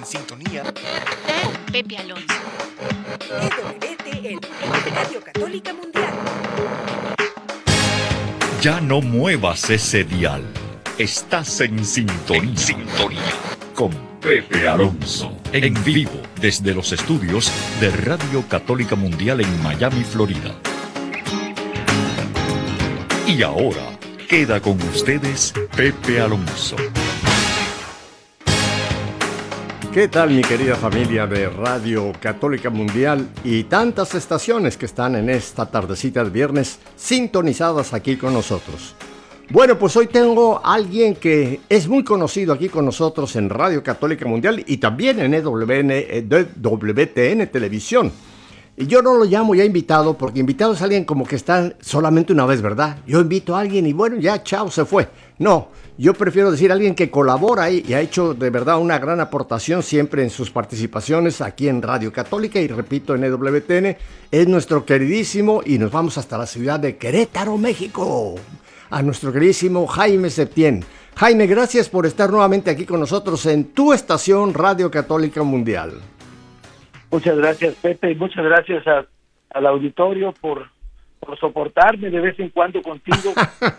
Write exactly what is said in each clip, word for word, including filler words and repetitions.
en sintonía con Pepe Alonso. E W T N, Radio Católica Mundial. Ya no muevas ese dial. Estás en sintonía. En sintonía. Con Pepe Alonso. En vivo desde los estudios de Radio Católica Mundial en Miami, Florida. Y ahora queda con ustedes Pepe Alonso. ¿Qué tal, mi querida familia de Radio Católica Mundial y tantas estaciones que están en esta tardecita de viernes sintonizadas aquí con nosotros? Bueno, pues hoy tengo a alguien que es muy conocido aquí con nosotros en Radio Católica Mundial y también en E W T N Televisión. Y yo no lo llamo ya invitado porque invitado es alguien como que está solamente una vez, ¿verdad? Yo invito a alguien y bueno, ya, chao, se fue. No, yo prefiero decir a alguien que colabora y, y ha hecho de verdad una gran aportación siempre en sus participaciones aquí en Radio Católica y repito en E W T N. Es nuestro queridísimo y nos vamos hasta la ciudad de Querétaro, México. A nuestro queridísimo Jaime Septién. Jaime, gracias por estar nuevamente aquí con nosotros en tu estación Radio Católica Mundial. Muchas gracias, Pepe, y muchas gracias a, al auditorio por, por soportarme de vez en cuando contigo.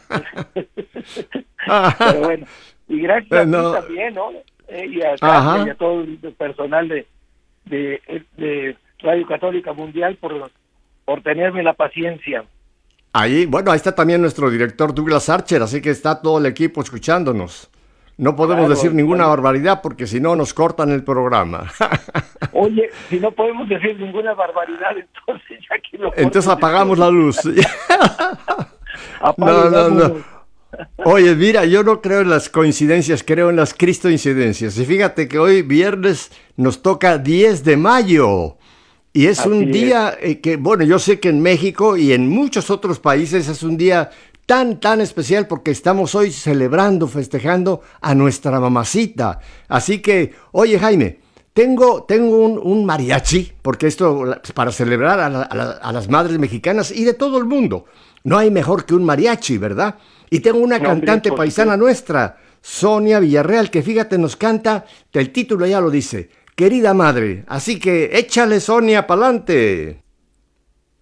Pero bueno, y gracias a no. ti también, ¿no? Eh, y, a Carmen, y a todo el personal de, de, de Radio Católica Mundial por, por tenerme la paciencia. Ahí, bueno, ahí está también nuestro director Douglas Archer, así que está todo el equipo escuchándonos. No podemos claro, decir ninguna bueno. barbaridad porque si no nos cortan el programa. Oye, si no podemos decir ninguna barbaridad, entonces ya que lo Entonces apagamos la luz. no, no, no, no. Oye, mira, yo no creo en las coincidencias, creo en las cristoincidencias. Y fíjate que hoy viernes nos toca diez de mayo. Y es Así un es. día eh, que, bueno, yo sé que en México y en muchos otros países es un día tan, tan especial porque estamos hoy celebrando, festejando a nuestra mamacita. Así que, oye, Jaime, tengo, tengo un, un mariachi, porque esto para celebrar a, la, a, la, a las madres mexicanas y de todo el mundo. No hay mejor que un mariachi, ¿verdad? Y tengo una No, cantante hombre, paisana nuestra, Sonia Villarreal, que fíjate, nos canta, el título ya lo dice, Querida Madre. Así que échale, Sonia, pa'lante.